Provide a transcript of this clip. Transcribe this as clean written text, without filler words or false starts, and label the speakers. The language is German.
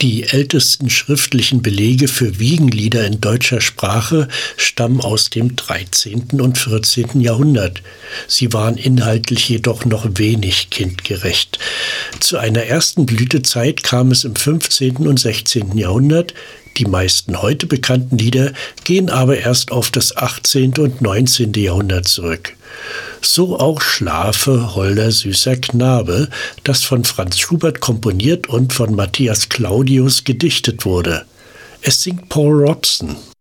Speaker 1: Die ältesten schriftlichen Belege für Wiegenlieder in deutscher Sprache stammen aus dem 13. und 14. Jahrhundert. Sie waren inhaltlich jedoch noch wenig kindgerecht. Zu einer ersten Blütezeit kam es im 15. und 16. Jahrhundert. Die meisten heute bekannten Lieder gehen aber erst auf das 18. und 19. Jahrhundert zurück. So auch Schlafe, holder süßer Knabe, das von Franz Schubert komponiert und von Matthias Claudius gedichtet wurde. Es singt Paul Robson.